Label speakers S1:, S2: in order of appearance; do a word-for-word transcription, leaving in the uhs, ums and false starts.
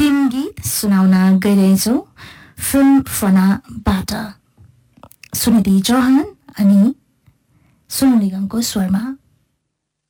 S1: अन्तिम गीत सुनाउन गइरहेछौँ फिल्म फनाबाट सुनिधि चौहान अनि सोनू निगमको स्वरमा